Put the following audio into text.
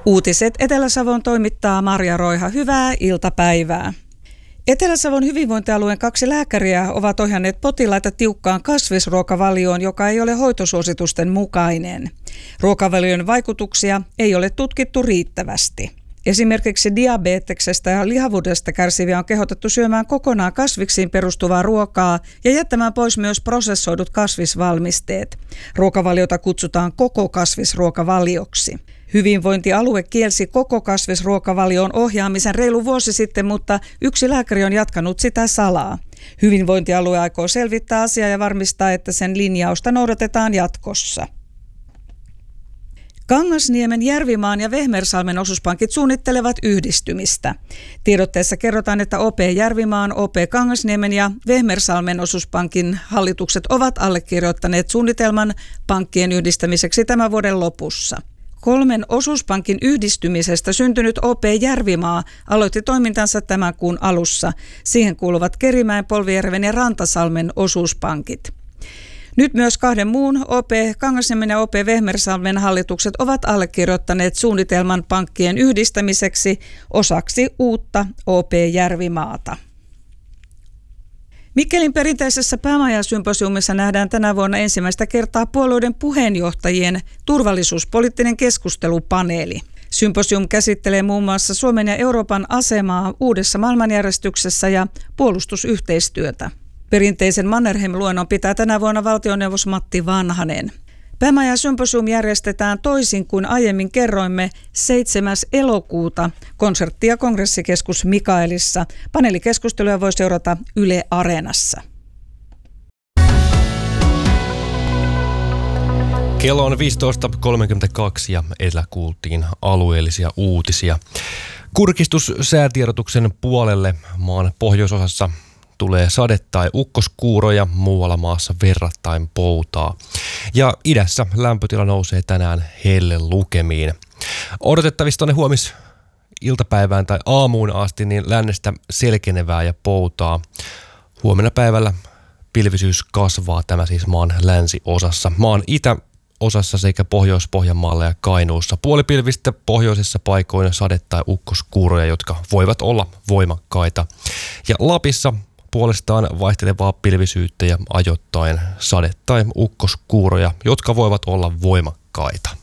Uutiset Etelä-Savon toimittaa Marja Roiha. Hyvää iltapäivää. Etelä-Savon hyvinvointialueen 2 lääkäriä ovat ohjanneet potilaita tiukkaan kasvisruokavalioon, joka ei ole hoitosuositusten mukainen. Ruokavalion vaikutuksia ei ole tutkittu riittävästi. Esimerkiksi diabeteksestä ja lihavuudesta kärsiviä on kehotettu syömään kokonaan kasviksiin perustuvaa ruokaa ja jättämään pois myös prosessoidut kasvisvalmisteet. Ruokavaliota kutsutaan koko kasvisruokavalioksi. Hyvinvointialue kielsi koko kasvisruokavalion ohjaamisen reilu vuosi sitten, mutta yksi lääkäri on jatkanut sitä salaa. Hyvinvointialue aikoo selvittää asiaa ja varmistaa, että sen linjausta noudatetaan jatkossa. Kangasniemen, Järvimaan ja Vehmersalmen osuuspankit suunnittelevat yhdistymistä. Tiedotteessa kerrotaan, että OP Järvimaan, OP Kangasniemen ja Vehmersalmen osuuspankin hallitukset ovat allekirjoittaneet suunnitelman pankkien yhdistämiseksi tämän vuoden lopussa. 3 osuuspankin yhdistymisestä syntynyt OP Järvimaa aloitti toimintansa tämän kuun alussa. Siihen kuuluvat Kerimäen, Polvijärven ja Rantasalmen osuuspankit. Nyt myös 2 muun OP Kangasniemen ja OP Vehmersalmen hallitukset ovat allekirjoittaneet suunnitelman pankkien yhdistämiseksi osaksi uutta OP Järvimaata. Mikkelin perinteisessä päämajasymposiumissa nähdään tänä vuonna ensimmäistä kertaa puolueiden puheenjohtajien turvallisuuspoliittinen keskustelupaneeli. Symposium käsittelee muun muassa Suomen ja Euroopan asemaa uudessa maailmanjärjestyksessä ja puolustusyhteistyötä. Perinteisen Mannerheim-luennon pitää tänä vuonna valtioneuvos Matti Vanhanen. Päämajasymposium järjestetään toisin kuin aiemmin kerroimme 7. elokuuta konsertti- ja kongressikeskus Mikaelissa. Paneelikeskusteluja voi seurata Yle Areenassa. Kello on 15.32 ja edellä kuultiin alueellisia uutisia. Kurkistus säätiedotuksen puolelle maan pohjoisosassa tulee sade- tai ukkoskuuroja, muualla maassa verrattain poutaa. Ja idässä lämpötila nousee tänään hellelukemiin. Odotettavissa tuonne iltapäivään tai aamuun asti niin lännestä selkenevää ja poutaa. Huomenna päivällä pilvisyys kasvaa, tämä siis maan länsiosassa. Maan itäosassa sekä Pohjois-Pohjanmaalla ja Kainuussa puolipilvistä pohjoisessa paikoin sade- tai ukkoskuuroja, jotka voivat olla voimakkaita. Ja Lapissa puolestaan vaihtelevaa pilvisyyttä ja ajoittain sade- tai ukkoskuuroja, jotka voivat olla voimakkaita.